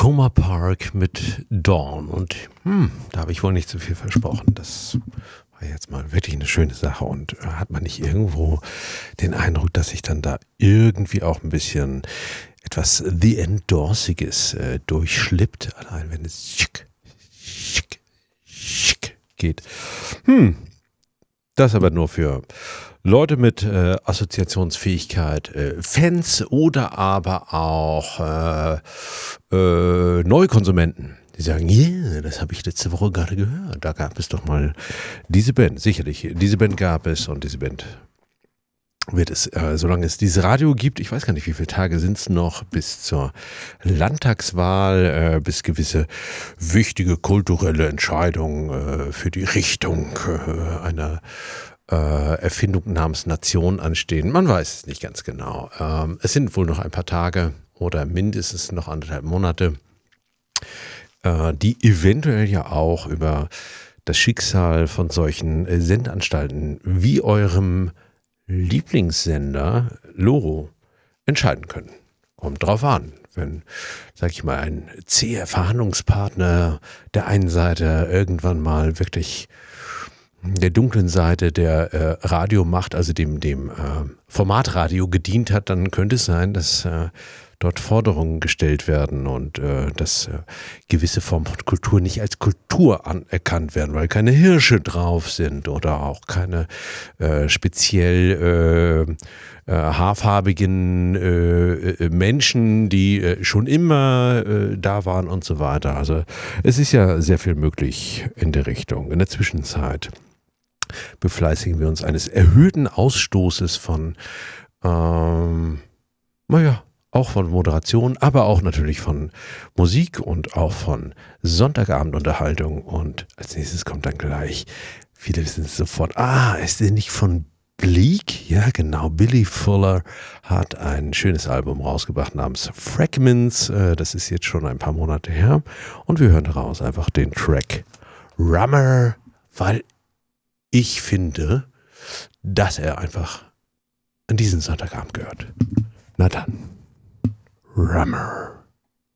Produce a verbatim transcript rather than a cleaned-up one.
Coma Park mit Dawn. Und hm, da habe ich wohl nicht zu viel versprochen. Das war jetzt mal wirklich eine schöne Sache. Und äh, hat man nicht irgendwo den Eindruck, dass sich dann da irgendwie auch ein bisschen etwas The Endorsiges äh, durchschlippt, allein wenn es schick, schick, schick geht. Hm, das aber nur für Leute mit äh, Assoziationsfähigkeit, äh, Fans oder aber auch äh, äh, Neukonsumenten, die sagen, yeah, das habe ich letzte Woche gerade gehört. Da gab es doch mal diese Band, sicherlich. Diese Band gab es und diese Band wird es, äh, solange es dieses Radio gibt, ich weiß gar nicht, wie viele Tage sind es noch, bis zur Landtagswahl, äh, bis gewisse wichtige kulturelle Entscheidungen äh, für die Richtung äh, einer äh, Erfindung namens Nation anstehen. Man weiß es nicht ganz genau. Ähm, es sind wohl noch ein paar Tage oder mindestens noch anderthalb Monate, äh, die eventuell ja auch über das Schicksal von solchen äh, Sendeanstalten wie eurem Lieblingssender Loro entscheiden können. Kommt drauf an, wenn, sag ich mal, ein zäher Verhandlungspartner der einen Seite irgendwann mal wirklich der dunklen Seite der äh, Radiomacht, also dem, dem äh, Formatradio gedient hat, dann könnte es sein, dass äh, dort Forderungen gestellt werden und äh, dass äh, gewisse Formen von Kultur nicht als Kultur anerkannt werden, weil keine Hirsche drauf sind oder auch keine äh, speziell äh, äh, haarfarbigen äh, Menschen, die äh, schon immer äh, da waren und so weiter. Also es ist ja sehr viel möglich in der Richtung. In der Zwischenzeit befleißigen wir uns eines erhöhten Ausstoßes von, ähm, naja, auch von Moderation, aber auch natürlich von Musik und auch von Sonntagabendunterhaltung. Und als nächstes kommt dann gleich, viele wissen es sofort, ah, ist der nicht von Bleak? Ja, genau, Billy Fuller hat ein schönes Album rausgebracht namens Fragments. Das ist jetzt schon ein paar Monate her. Und wir hören daraus einfach den Track Rummer, weil ich finde, dass er einfach an diesen Sonntagabend gehört. Na dann. Rummer.